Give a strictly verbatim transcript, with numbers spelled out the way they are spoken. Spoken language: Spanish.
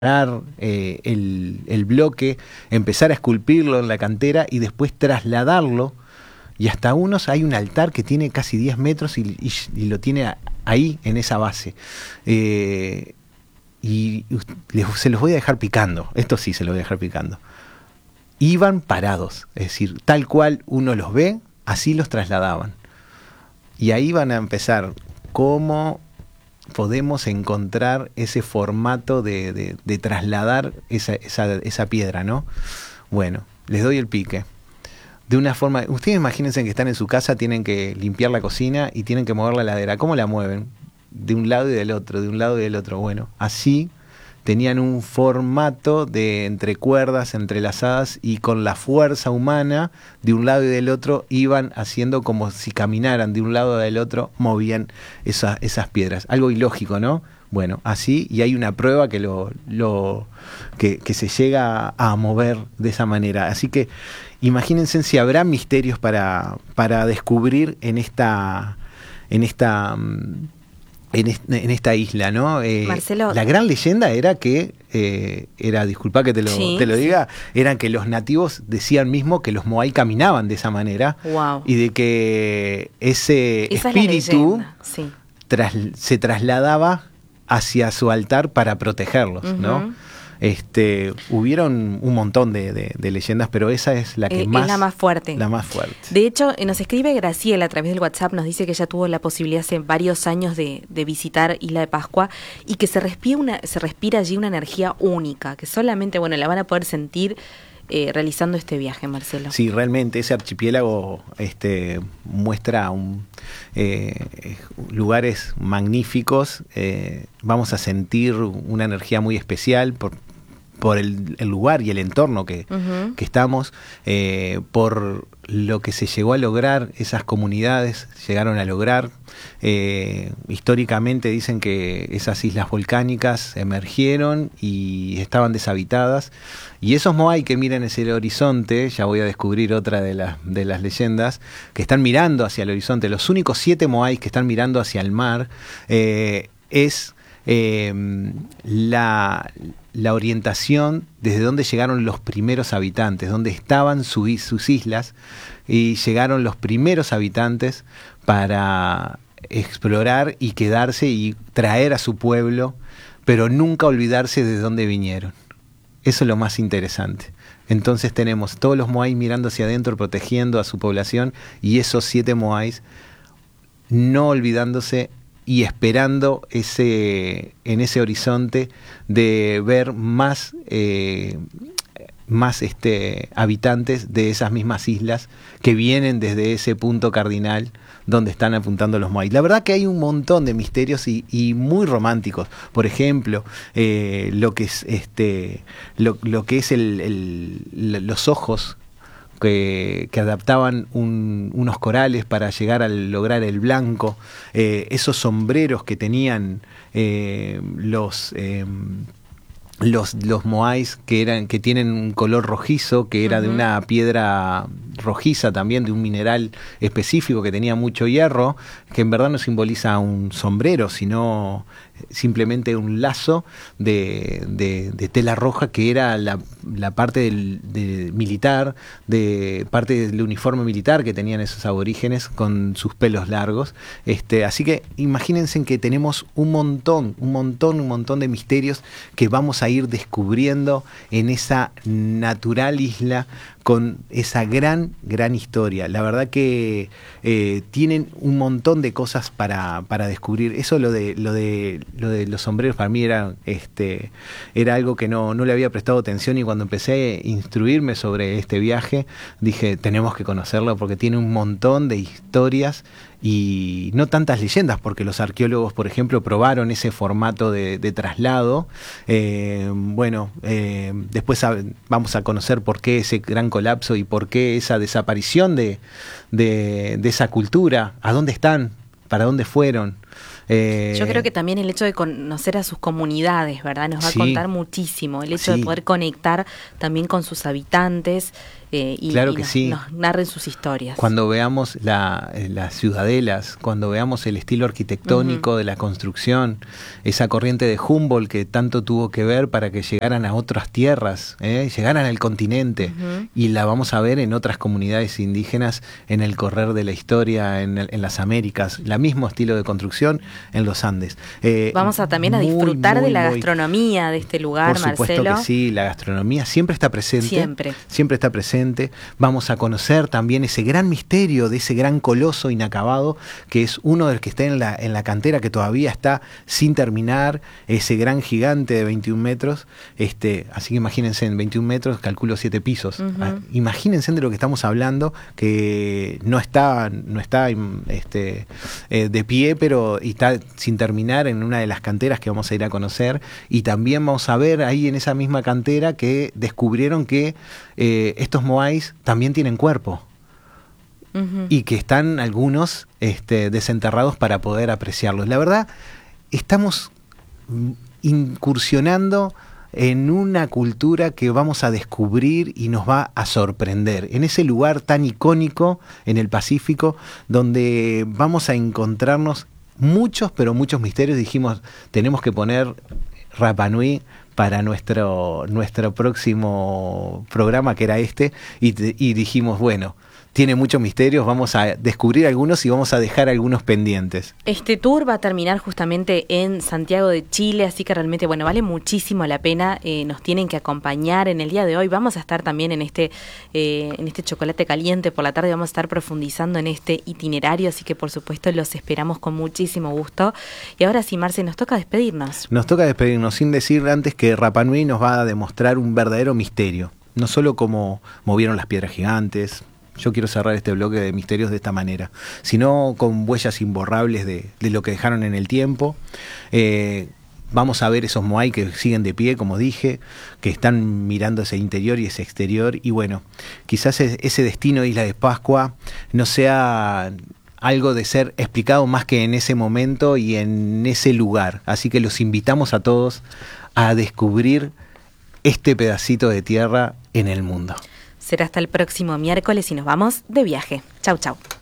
Eh, el, el bloque, empezar a esculpirlo en la cantera y después trasladarlo, y hasta unos hay un altar que tiene casi diez metros y, y, y lo tiene ahí en esa base, eh, y les, se los voy a dejar picando, esto sí se los voy a dejar picando. Iban parados, es decir, tal cual uno los ve, así los trasladaban, y ahí van a empezar cómo podemos encontrar ese formato de, de, de trasladar esa, esa, esa piedra, ¿no? Bueno, les doy el pique. De una forma, ustedes imagínense que están en su casa, tienen que limpiar la cocina y tienen que mover la heladera. ¿Cómo la mueven? De un lado y del otro, de un lado y del otro. Bueno, así tenían un formato de entre cuerdas entrelazadas y con la fuerza humana de un lado y del otro iban haciendo como si caminaran de un lado y del otro, movían esa, esas piedras. Algo ilógico, ¿no? Bueno, así, y hay una prueba que lo, lo que, que se llega a mover de esa manera. Así que imagínense si habrá misterios para, para descubrir en esta en esta En, est- en esta isla, ¿no? Eh, Marcelo, la gran leyenda era que, eh, era, disculpa que te lo, sí, te lo sí. diga, eran que los nativos decían mismo que los Moai caminaban de esa manera, wow. y de que ese Esa espíritu es la leyenda, sí. tras, se trasladaba hacia su altar para protegerlos, uh-huh. ¿no? Este, hubieron un montón de, de, de leyendas, pero esa es la que eh, más, es la más fuerte. La más fuerte. De hecho, nos escribe Graciela a través del WhatsApp, nos dice que ella tuvo la posibilidad hace varios años de, de visitar Isla de Pascua y que se respira, una, se respira allí una energía única, que solamente, bueno, la van a poder sentir eh, realizando este viaje, Marcelo. Sí, realmente ese archipiélago este, muestra un, eh, lugares magníficos. Eh, vamos a sentir una energía muy especial por por el, el lugar y el entorno que, uh-huh. que estamos, eh, por lo que se llegó a lograr, esas comunidades llegaron a lograr. Eh, históricamente dicen que esas islas volcánicas emergieron y estaban deshabitadas, y esos Moai que miran hacia el horizonte, ya voy a descubrir otra de las, de las leyendas, que están mirando hacia el horizonte, los únicos siete Moai que están mirando hacia el mar, eh, es eh, la... la orientación desde donde llegaron los primeros habitantes, donde estaban su, sus islas, y llegaron los primeros habitantes para explorar y quedarse y traer a su pueblo, pero nunca olvidarse de dónde vinieron. Eso es lo más interesante. Entonces tenemos todos los Moai mirando hacia adentro, protegiendo a su población, y esos siete Moais no olvidándose y esperando ese en ese horizonte de ver más eh, más este habitantes de esas mismas islas que vienen desde ese punto cardinal donde están apuntando los Moai. La verdad que hay un montón de misterios y, y muy románticos. Por ejemplo, eh, lo que es este lo, lo que es el, el, los ojos Que, que adaptaban un, unos corales para llegar a lograr el blanco, eh, esos sombreros que tenían eh, los eh, los los Moais que eran que tienen un color rojizo, que era uh-huh. de una piedra rojiza también, de un mineral específico que tenía mucho hierro, que en verdad no simboliza un sombrero, sino simplemente un lazo de, de, de tela roja, que era la, la parte del, de militar, de parte del uniforme militar que tenían esos aborígenes con sus pelos largos. Este, así que imagínense que tenemos un montón, un montón, un montón de misterios que vamos a ir descubriendo en esa natural isla con esa gran, gran historia. La verdad que eh, tienen un montón de cosas para, para descubrir. Eso lo de, lo de lo de los sombreros para mí era, este, era algo que no, no le había prestado atención, y cuando empecé a instruirme sobre este viaje dije, tenemos que conocerlo porque tiene un montón de historias y no tantas leyendas, porque los arqueólogos, por ejemplo, probaron ese formato de, de traslado. Eh, bueno, eh, después a, vamos a conocer por qué ese gran colapso y por qué esa desaparición de, de, de esa cultura, a dónde están, para dónde fueron. Eh, Yo creo que también el hecho de conocer a sus comunidades, ¿verdad? Nos va sí, a contar muchísimo. El hecho sí. de poder conectar también con sus habitantes. eh, y, claro y que nos, sí. nos narren sus historias. Cuando veamos la, las ciudadelas, cuando veamos el estilo arquitectónico uh-huh. de la construcción, esa corriente de Humboldt que tanto tuvo que ver para que llegaran a otras tierras, ¿eh? llegaran al continente, uh-huh. y la vamos a ver en otras comunidades indígenas en el correr de la historia, en, el, en las Américas, el mismo estilo de construcción en los Andes. Eh, vamos a también muy, a disfrutar muy, de la muy, gastronomía de este lugar, Marcelo. Por supuesto Marcelo. que sí, la gastronomía siempre está presente. Siempre. Siempre está presente. Vamos a conocer también ese gran misterio de ese gran coloso inacabado, que es uno del que está en la, en la cantera, que todavía está sin terminar, ese gran gigante de veintiún metros. Este, así que imagínense, en veintiún metros, calculo siete pisos. Uh-huh. Ah, imagínense de lo que estamos hablando, que no está, no está este, eh, de pie, pero está sin terminar en una de las canteras que vamos a ir a conocer. Y también vamos a ver ahí en esa misma cantera que descubrieron que eh, estos moais también tienen cuerpo. Uh-huh. Y que están algunos este, desenterrados para poder apreciarlos. La verdad, estamos incursionando en una cultura que vamos a descubrir y nos va a sorprender, en ese lugar tan icónico en el Pacífico, donde vamos a encontrarnos muchos, pero muchos misterios. Dijimos, tenemos que poner Rapa Nui para nuestro, nuestro próximo programa, que era este, y, y dijimos, bueno, tiene muchos misterios, vamos a descubrir algunos y vamos a dejar algunos pendientes. Este tour va a terminar justamente en Santiago de Chile, así que realmente, bueno, vale muchísimo la pena, eh, nos tienen que acompañar en el día de hoy. Vamos a estar también en este, eh, en este chocolate caliente por la tarde, vamos a estar profundizando en este itinerario, así que por supuesto los esperamos con muchísimo gusto. Y ahora sí, Marce, nos toca despedirnos. Nos toca despedirnos, sin decir antes que Rapa Nui nos va a demostrar un verdadero misterio, no solo cómo movieron las piedras gigantes. Yo quiero cerrar este bloque de misterios de esta manera, sino con huellas imborrables de, de lo que dejaron en el tiempo. Eh, vamos a ver esos moai que siguen de pie, como dije, que están mirando ese interior y ese exterior. Y bueno, quizás ese destino de Isla de Pascua no sea algo de ser explicado más que en ese momento y en ese lugar. Así que los invitamos a todos a descubrir este pedacito de tierra en el mundo. Será hasta el próximo miércoles y nos vamos de viaje. Chau, chau.